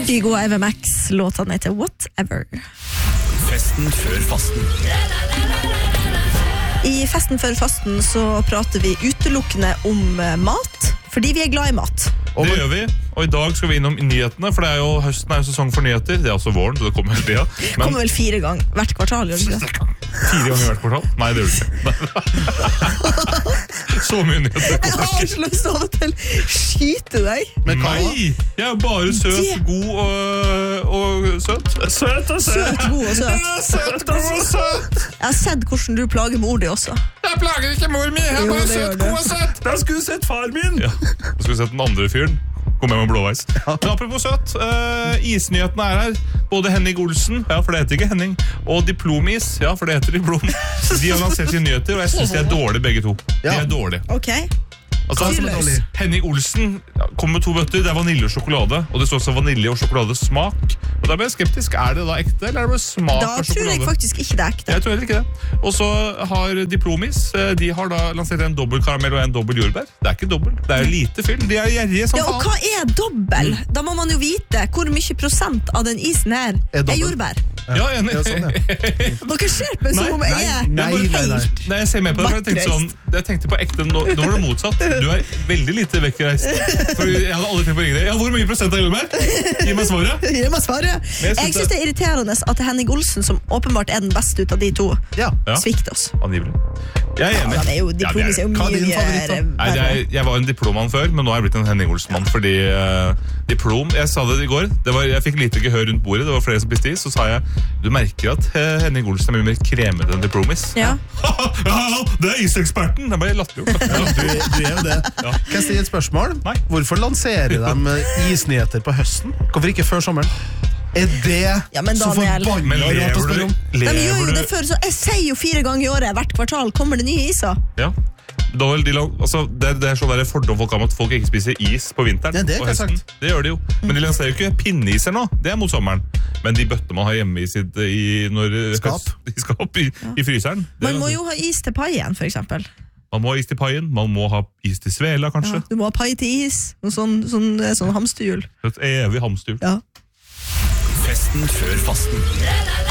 Kygo og Eva Max, låtene heter Whatever. Festen før fasten. I Festen før fasten så prater vi utelukkende om mat, fordi vi er glad i mat. Det gjør vi, og i dag skal vi innom nyhetene, for høsten er jo sesong for nyheter. Det er også våren, så det kommer hele tiden. Det kommer vel 4 ganger hvert kvartal, gjør det ikke det? 4 ganger hvert kvartal? Nei, det gjør det ikke. Så mye nyheter. Jeg har så lyst til å skyte deg. Nei, jeg er jo bare søt, god og søt. Søt og søt. Søt, god og søt. Søt, god og søt. Jeg har sett hvordan du plager mor di også. Jeg plager ikke mor mi, jeg er bare søt, god og søt. Da skulle du sett far min. Ja, da skulle du sett den andre fyren. Kom med blåveis. Men apropos søt, isnyhetene er her. Både Henning Olsen, ja, for det heter ikke Henning, og Diplomis, ja, for det heter Diplom. De har lansert sine nyheter, og jeg synes de er dårlige begge to. De er dårlige. Ok. Altså, Henning Olsen kom med 2 bøtter. Det er vanilje og sjokolade, og det står også vanilje og sjokoladesmak. Og da ble jeg skeptisk. Er det da ekte, eller er det bare smak av sjokolade? Da tror jeg faktisk ikke det er ekte. Jeg tror heller ikke det. Og så har Diplomis, de har da lansert en dobbelt karamell og en dobbelt jordbær. Det er ikke dobbelt, det er lite fyll. De er gjerrige som faen. Ja, og hva er dobbel? Da må man jo vite hvor mye prosent av den isen her er jordbær. Ja, enig. Dere ser på som om jeg er Nei, jeg ser med på det, for jeg tenkte på ekte, nå var det motsatt. Du er veldig lite vekkreist. For jeg hadde aldri tenkt på å ringe deg. Ja, hvor mye prosent av jordbær? Gi meg svaret. Gi meg svaret. Jeg synes det er irriterende at Henning Olsen, som åpenbart er den beste ut av de to, svikter oss. Angivelig. Jeg er enig. Diplomis er jo mye verre. Jeg var en diplommann før, men nå har jeg blitt en Henning Olsen-mann, fordi diplom, jeg sa det i går, jeg fikk lite gehør rundt bordet, det var flere som spiste is, så sa jeg, du merker at Henning Olsen er mye mer kremete enn Diplomis. Ja. Det er iseksperten! Det er bare lattergjort. Du er jo det. Kan jeg stille et spørsmål? Nei. Hvorfor lanserer de isnyheter på høsten? Hvorfor ikke før sommeren? Er det så forbannet rart å spørre om? De gjør jo det før, så jeg sier jo 4 ganger i året, hvert kvartal kommer det nye iser. Ja. Det er sånn der fordom folk har om at folk ikke spiser is på vinteren. Ja, det er ikke sagt. Det gjør de jo. Men de lanserer jo ikke pinneiser nå. Det er mot sommeren. Men de bøtter man har hjemme i sitt i fryseren. Man må jo ha is til paien, for eksempel. Man må ha is til paien, man må ha is til svela, kanskje. Ja, du må ha pai til is, sånn hamsterhjul. Et evig hamsterhjul. Ja. Festen før fasten.